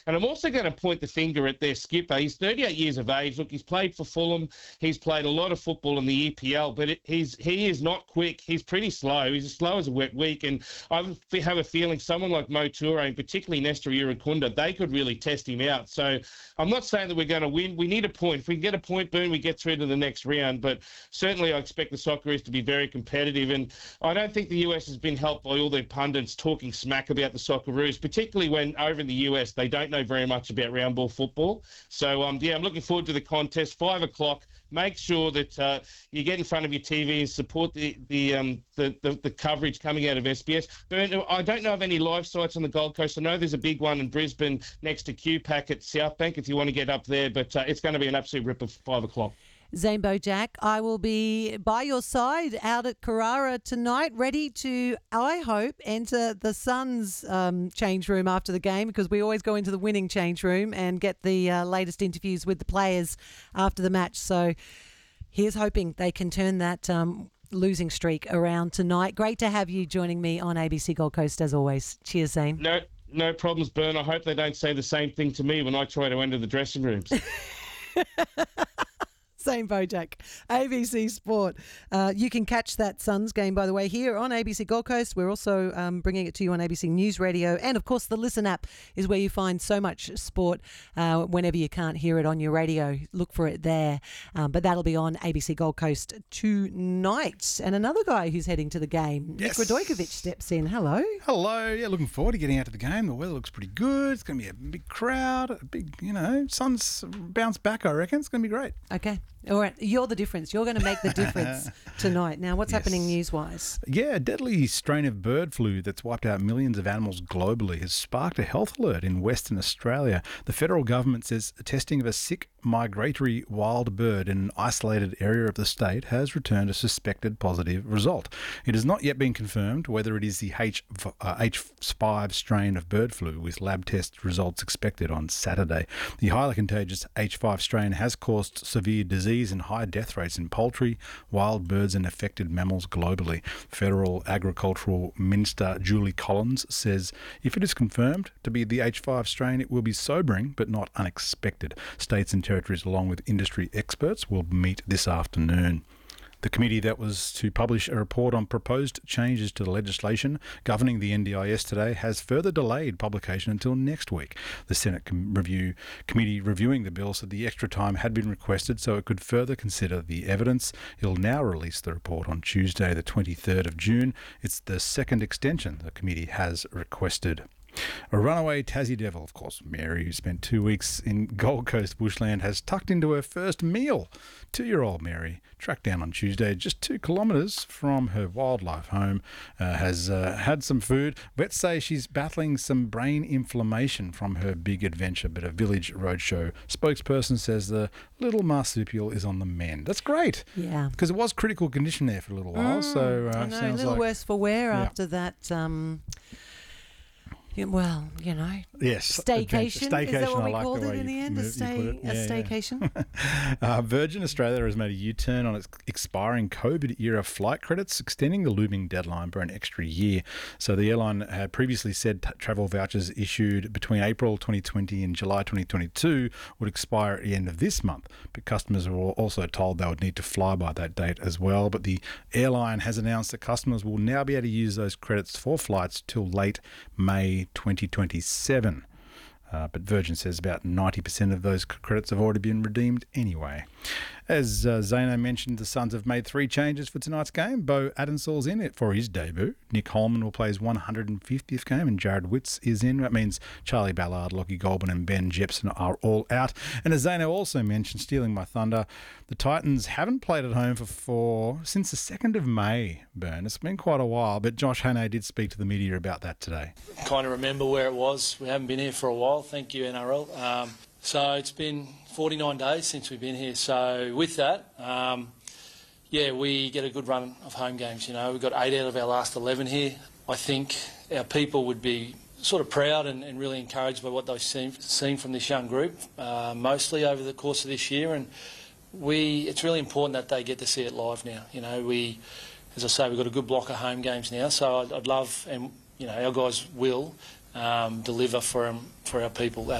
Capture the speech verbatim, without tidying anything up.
And I'm also going to point the finger at their skipper. He's thirty-eight years of age. Look, he's played for Fulham. He's played a lot of football in the E P L, but it, he's he is not quick. He's pretty slow. He's as slow as a wet week. And I have a feeling someone like Mo Toure, and particularly Nestor Irankunda, they could really test him out. So I'm not saying that we're going to win. We need a point. If we can get a point, boom, we get through to the next round. But certainly I expect the Socceroos to be very competitive. And I don't think the U S has been helped by all their pundits talking smack about the Socceroos, particularly when over in the U S they don't know very much about round ball football. So, um, yeah, I'm looking forward to the contest. Five o'clock. Make sure that uh, you get in front of your T V and support the the, um, the the the coverage coming out of S B S. But I don't know of any live sites on the Gold Coast. I know there's a big one in Brisbane next to Q PAC at Southbank if you want to get up there. But uh, it's going to be an absolute rip of five o'clock. Zane Bojack, I will be by your side out at Carrara tonight, ready to, I hope, enter the Suns um, change room after the game, because we always go into the winning change room and get the uh, latest interviews with the players after the match. So here's hoping they can turn that um, losing streak around tonight. Great to have you joining me on A B C Gold Coast as always. Cheers, Zane. No, no problems, Bern. I hope they don't say the same thing to me when I try to enter the dressing rooms. Zane Bojack, A B C Sport. Uh, you can catch that Suns game, by the way, here on A B C Gold Coast. We're also um, bringing it to you on A B C News Radio. And, of course, the Listen app is where you find so much sport uh, whenever you can't hear it on your radio. Look for it there. Um, but that'll be on A B C Gold Coast tonight. And another guy who's heading to the game, yes. Nick Radojkovic, steps in. Hello. Hello. Yeah, looking forward to getting out to the game. The weather looks pretty good. It's going to be a big crowd, a big, you know, Suns bounce back, I reckon. It's going to be great. Okay. All right, you're the difference. You're going to make the difference tonight. Now, what's yes. happening news-wise? Yeah, a deadly strain of bird flu that's wiped out millions of animals globally has sparked a health alert in Western Australia. The federal government says testing of a sick migratory wild bird in an isolated area of the state has returned a suspected positive result. It has not yet been confirmed whether it is the H five strain of bird flu, with lab test results expected on Saturday. The highly contagious H five strain has caused severe disease and high death rates in poultry, wild birds and affected mammals globally. Federal Agricultural Minister Julie Collins says if it is confirmed to be the H five strain, it will be sobering but not unexpected. States and territories, along with industry experts, will meet this afternoon. The committee that was to publish a report on proposed changes to the legislation governing the N D I S today has further delayed publication until next week. The Senate com- review committee reviewing the bill said the extra time had been requested so it could further consider the evidence. It'll now release the report on Tuesday, the twenty-third of June. It's the second extension the committee has requested. A runaway Tassie devil, of course, Mary, who spent two weeks in Gold Coast bushland, has tucked into her first meal. Two-year-old Mary, tracked down on Tuesday just two kilometres from her wildlife home, uh, has uh, had some food. Vets say she's battling some brain inflammation from her big adventure, but a Village Roadshow spokesperson says the little marsupial is on the mend. That's great. Yeah. Because it was critical condition there for a little while. Mm, so uh, I know, sounds a little like, worse for wear yeah. after that... Um Yeah, well, you know, yes, staycation. staycation. Is that what I we like called the it way in the you end? A, move- stay, you put it. a Yeah, staycation. Yeah. uh, Virgin Australia has made a U-turn on its expiring COVID-era flight credits, extending the looming deadline by an extra year. So the airline had previously said t- travel vouchers issued between April twenty twenty and July twenty twenty-two would expire at the end of this month, but customers were also told they would need to fly by that date as well. But the airline has announced that customers will now be able to use those credits for flights till late May twenty twenty-seven. Uh, but Virgin says about ninety percent of those credits have already been redeemed anyway. As uh, Zano mentioned, the Suns have made three changes for tonight's game. Bo Adensall's in it for his debut. Nick Holman will play his one hundred fiftieth game, and Jared Witts is in. That means Charlie Ballard, Lockie Goulburn and Ben Jepson are all out. And as Zano also mentioned, stealing my thunder, the Titans haven't played at home for, for since the second of May, Bern. It's been quite a while, but Josh Hannay did speak to the media about that today. Kind of remember where it was. We haven't been here for a while. Thank you, N R L. Um, so it's been forty-nine days since we've been here. So with that, um, yeah, we get a good run of home games. You know, we've got eight out of our last eleven here. I think our people would be sort of proud and, and really encouraged by what they've seen, seen from this young group, uh, mostly over the course of this year. And we, it's really important that they get to see it live now. You know, we, as I say, we've got a good block of home games now. So I'd, I'd love, and you know, our guys will um, deliver for um, for our people.